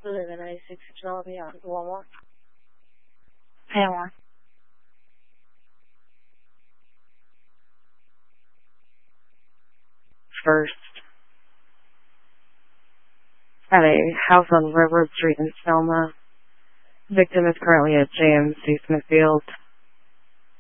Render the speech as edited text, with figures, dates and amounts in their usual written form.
live in 96 Penelope on Walmart. Panama. First. At a house on Railroad Street in Selma. Victim is currently at JMC Smithfield.